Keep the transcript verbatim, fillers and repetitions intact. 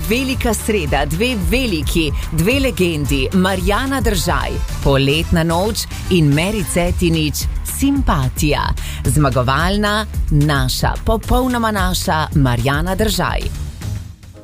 Velika sreda, dve veliki, dve legendi, Marjana Držaj, Poletna noč in Meri Cetinič, Simpatija. Zmagovalna, naša, popolnoma naša Marjana Držaj.